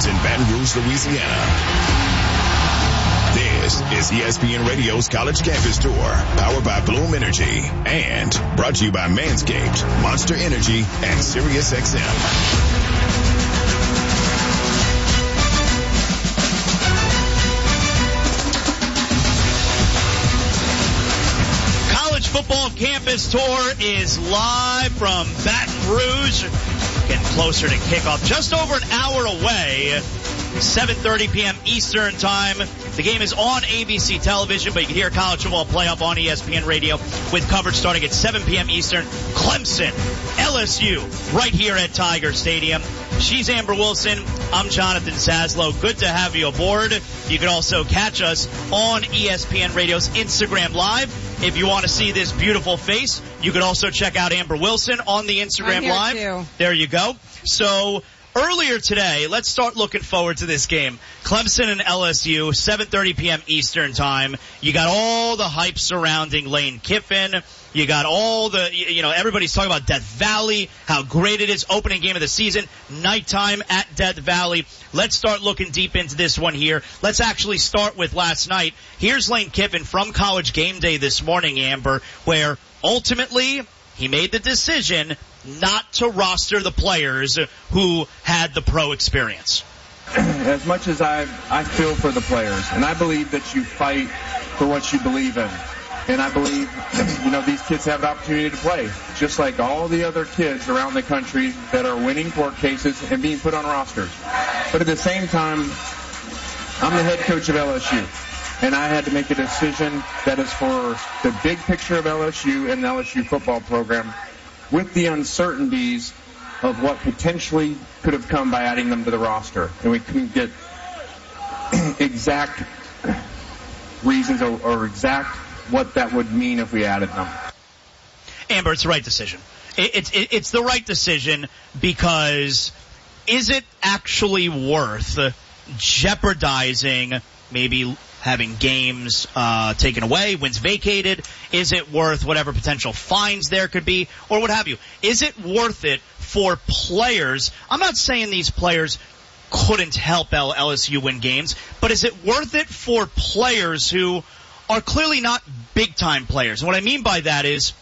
Sports in Baton Rouge, Louisiana. This is ESPN Radio's College Campus Tour, powered by Bloom Energy, and brought to you by Manscaped, Monster Energy, and SiriusXM. College Football Campus Tour is live from Baton Rouge. Getting closer to kickoff, just over an hour away. 7:30 p.m. Eastern Time. The game is on ABC television, but you can hear college football playoff on ESPN Radio with coverage starting at 7 p.m. Eastern. Clemson, LSU, right here at Tiger Stadium. She's Amber Wilson. I'm Jonathan Saslow. Good to have you aboard. You can also catch us on ESPN Radio's Instagram Live. If you want to see this beautiful face, you can also check out Amber Wilson on the Instagram Live. Too. There you go. So earlier today, let's start looking forward to this game. Clemson and LSU, 7:30 p.m. Eastern Time. You got all the hype surrounding Lane Kiffin. You got all the, everybody's talking about Death Valley, how great it is, opening game of the season, nighttime at Death Valley. Let's start looking deep into this one here. Let's actually start with last night. Here's Lane Kiffin from College Game Day this morning, Amber, where ultimately he made the decision not to roster the players who had the pro experience. As much as I feel for the players, and I believe that you fight for what you believe in. And I believe, these kids have the opportunity to play, just like all the other kids around the country that are winning court cases and being put on rosters. But at the same time, I'm the head coach of LSU, and I had to make a decision that is for the big picture of LSU and the LSU football program, with the uncertainties of what potentially could have come by adding them to the roster. And we couldn't get exact reasons or exact what that would mean if we added them. Amber, it's the right decision. It's the right decision because is it actually worth jeopardizing maybe having games taken away, wins vacated? Is it worth whatever potential fines there could be or what have you? Is it worth it for players? I'm not saying these players couldn't help LSU win games, but is it worth it for players who are clearly not big-time players? And what I mean by that is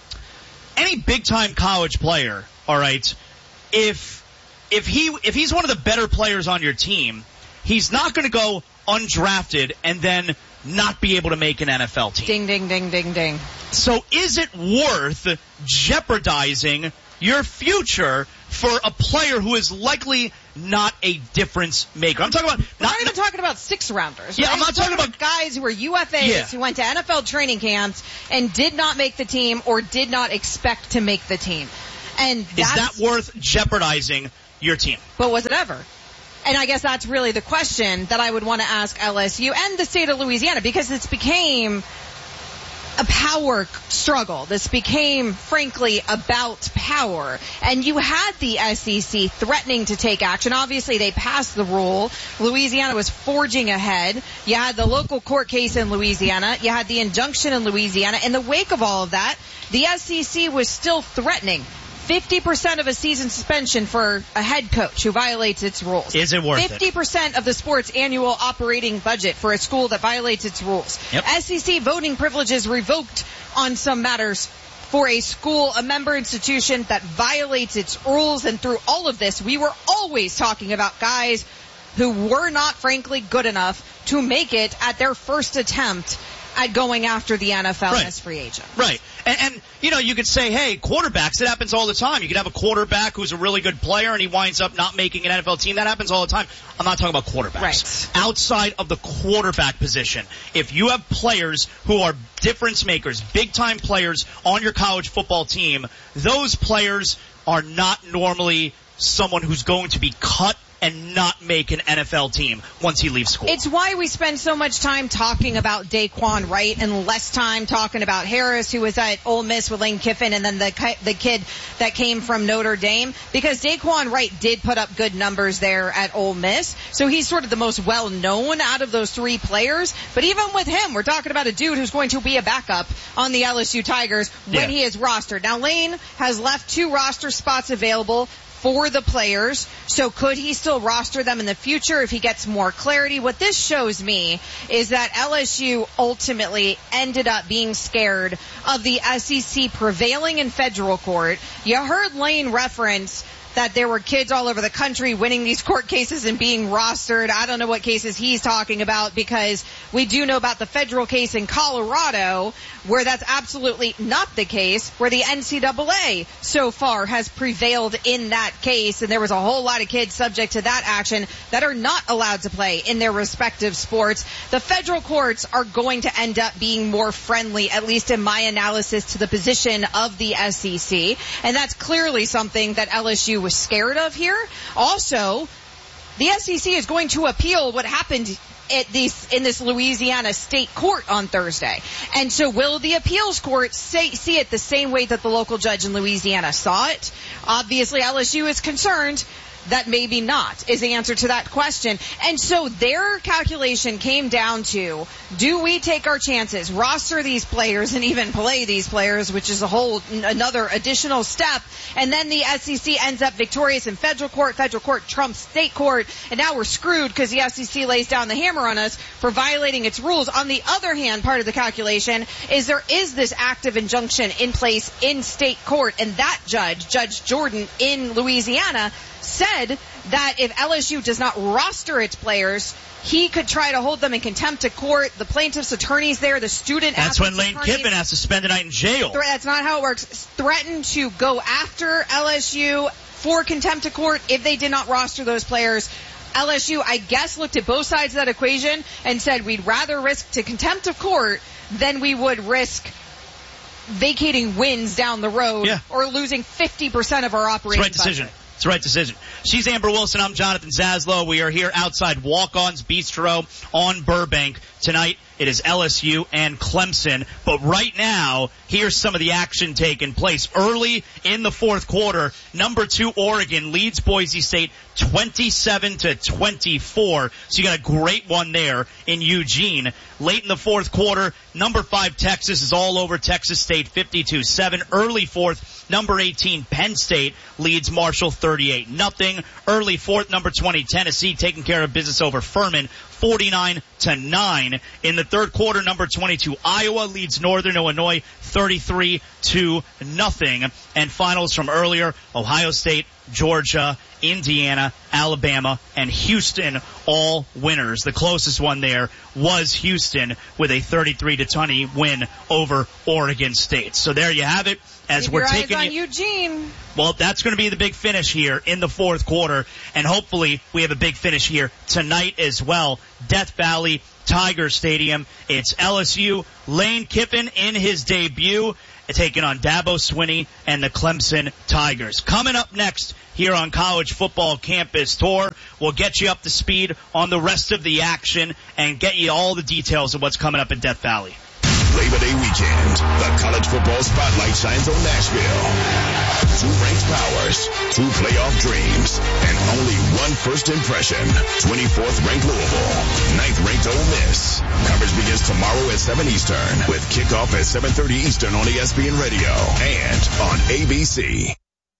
any big-time college player, all right, if he's one of the better players on your team, he's not going to go undrafted and then not be able to make an NFL team. Ding, ding, ding, ding, ding. So is it worth jeopardizing your future for a player who is likely not a difference maker? I'm talking about We're not even talking about six-rounders. Yeah, right? I'm not talking about guys who were UFAs who went to NFL training camps and did not make the team or did not expect to make the team. And is that worth jeopardizing your team? But was it ever? And I guess that's really the question that I would want to ask LSU and the state of Louisiana, because it's became a power struggle. This became, frankly, about power. And you had the SEC threatening to take action. Obviously, they passed the rule. Louisiana was forging ahead. You had the local court case in Louisiana. You had the injunction in Louisiana. In the wake of all of that, the SEC was still threatening 50% of a season suspension for a head coach who violates its rules. Is it worth 50% of the sport's annual operating budget for a school that violates its rules. Yep. SEC voting privileges revoked on some matters for a school, a member institution that violates its rules. And through all of this, we were always talking about guys who were not, frankly, good enough to make it at their first attempt at going after the NFL as free agent. Right. And you could say, hey, quarterbacks, it happens all the time. You could have a quarterback who's a really good player and he winds up not making an NFL team. That happens all the time. I'm not talking about quarterbacks. Right. Outside of the quarterback position, if you have players who are difference makers, big-time players on your college football team, those players are not normally someone who's going to be cut and not make an NFL team once he leaves school. It's why we spend so much time talking about Daquan Wright and less time talking about Harris, who was at Ole Miss with Lane Kiffin, and then the kid that came from Notre Dame, because Daquan Wright did put up good numbers there at Ole Miss, so he's sort of the most well-known out of those three players. But even with him, we're talking about a dude who's going to be a backup on the LSU Tigers when he is rostered. Now, Lane has left 2 roster spots available. for the players. So could he still roster them in the future if he gets more clarity? What this shows me is that LSU ultimately ended up being scared of the SEC prevailing in federal court. You heard Lane reference that there were kids all over the country winning these court cases and being rostered. I don't know what cases he's talking about, because we do know about the federal case in Colorado where that's absolutely not the case, where the NCAA so far has prevailed in that case, and there was a whole lot of kids subject to that action that are not allowed to play in their respective sports. The federal courts are going to end up being more friendly, at least in my analysis, to the position of the SEC, and that's clearly something that LSU was scared of here. Also, the SEC is going to appeal what happened in this Louisiana state court on Thursday. And so will the appeals court see it the same way that the local judge in Louisiana saw it? Obviously, LSU is concerned that maybe not, is the answer to that question. And so their calculation came down to, do we take our chances, roster these players, and even play these players, which is another additional step, and then the SEC ends up victorious in federal court trumps state court, and now we're screwed because the SEC lays down the hammer on us for violating its rules. On the other hand, part of the calculation is there is this active injunction in place in state court, and that Judge Jordan in Louisiana, said that if LSU does not roster its players, he could try to hold them in contempt of court. The plaintiff's attorneys there, the student That's when Lane Kiffin has to spend a night in jail. That's not how it works. Threatened to go after LSU for contempt of court if they did not roster those players. LSU, I guess, looked at both sides of that equation and said we'd rather risk to contempt of court than we would risk vacating wins down the road or losing 50% of our operating budget. It's the right decision. She's Amber Wilson. I'm Jonathan Zaslow. We are here outside Walk-On's Bistro on Burbank. Tonight, it is LSU and Clemson. But right now, here's some of the action taking place. Early in the fourth quarter, number 2 Oregon leads Boise State 27-24. So you got a great one there in Eugene. Late in the fourth quarter, number 5 Texas is all over Texas State 52-7. Early fourth, number 18 Penn State leads Marshall 38-0. Early fourth, number 20 Tennessee taking care of business over Furman 49-9. In the third quarter, number 22 Iowa leads Northern Illinois 33-0. And finals from earlier, Ohio State, Georgia, Indiana, Alabama, and Houston all winners. The closest one there was Houston with a 33-20 win over Oregon State. So there you have it. As Keep we're your taking eyes on Eugene. Well, that's going to be the big finish here in the fourth quarter, and hopefully we have a big finish here tonight as well. Death Valley Tiger Stadium. It's LSU, Lane Kiffin in his debut, taking on Dabo Swinney and the Clemson Tigers. Coming up next here on College Football Campus Tour, we'll get you up to speed on the rest of the action and get you all the details of what's coming up in Death Valley. Labor Day weekend, the college football spotlight shines on Nashville. 2 ranked powers, 2 playoff dreams, and only 1 first impression. 24th ranked Louisville, 9th ranked Ole Miss. Coverage begins tomorrow at 7 Eastern with kickoff at 7:30 Eastern on ESPN Radio and on ABC.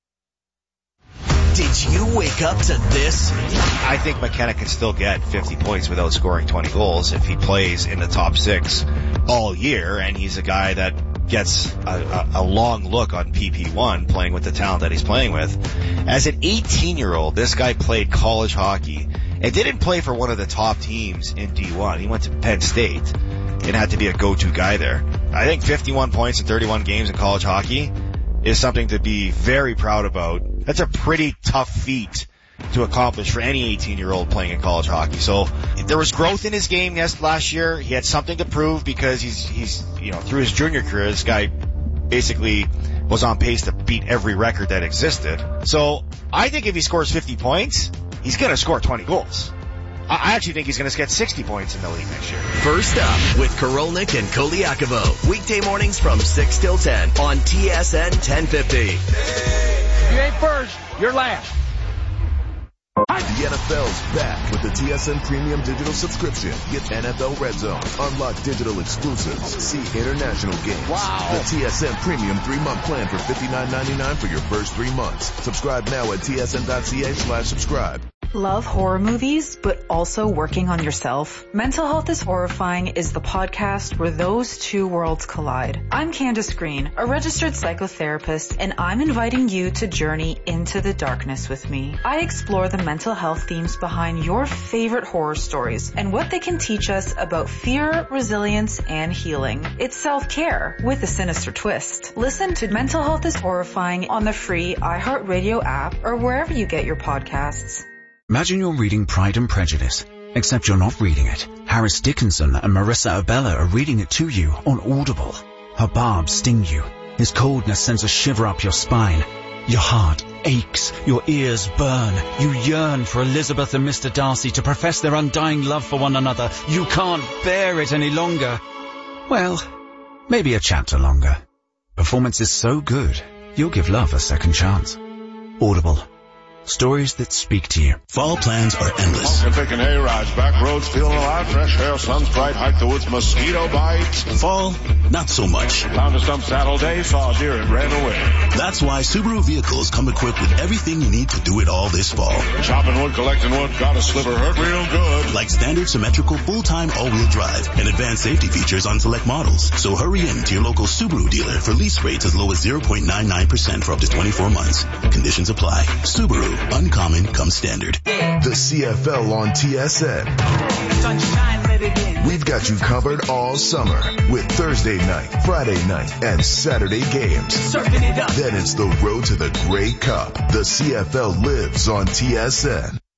Did you wake up to this? I think McKenna can still get 50 points without scoring 20 goals if he plays in the top 6 all year, and he's a guy that gets a long look on PP1 playing with the talent that he's playing with. As an 18-year-old, this guy played college hockey and didn't play for one of the top teams in D1. He went to Penn State and had to be a go-to guy there. I think 51 points in 31 games in college hockey is something to be very proud about. That's a pretty tough feat to accomplish for any 18-year-old playing in college hockey. So there was growth in his game last year. He had something to prove because he's through his junior career, this guy basically was on pace to beat every record that existed. So I think if he scores 50 points, he's going to score 20 goals. I actually think he's going to get 60 points in the league next year. First up with Korolnik and Koliakovo. Weekday mornings from 6 till 10 on TSN 1050. If you ain't first, you're last. The NFL's back with the TSN Premium Digital subscription. Get NFL Red Zone, unlock digital exclusives, see international games. Wow. The TSN Premium 3-month plan for $59.99 for your first 3 months. Subscribe now at tsn.ca/subscribe. Love horror movies, but also working on yourself? Mental Health is Horrifying is the podcast where those two worlds collide. I'm Candace Green, a registered psychotherapist, and I'm inviting you to journey into the darkness with me. I explore the mental health themes behind your favorite horror stories and what they can teach us about fear, resilience, and healing. It's self-care with a sinister twist. Listen to Mental Health is Horrifying on the free iHeartRadio app or wherever you get your podcasts. Imagine you're reading Pride and Prejudice, except you're not reading it. Harris Dickinson and Marissa Abella are reading it to you on Audible. Her barbs sting you. His coldness sends a shiver up your spine. Your heart aches. Your ears burn. You yearn for Elizabeth and Mr. Darcy to profess their undying love for one another. You can't bear it any longer. Well, maybe a chapter longer. Performance is so good, you'll give love a second chance. Audible. Stories that speak to you. Fall plans are endless. Picking A-rides, back roads, feeling alive, fresh air, sun's bright, hike the woods, mosquito bites. Fall, not so much. Found a stump saddle day, saw a deer and ran away. That's why Subaru vehicles come equipped with everything you need to do it all this fall. Chopping wood, collecting wood, got a sliver, hurt real good. Like standard symmetrical full-time all-wheel drive and advanced safety features on select models. So hurry in to your local Subaru dealer for lease rates as low as 0.99% for up to 24 months. Conditions apply. Subaru. Uncommon comes standard. The CFL on TSN. We've got you covered all summer with Thursday night, Friday night, and Saturday games. Then it's the road to the Grey Cup. The CFL lives on TSN.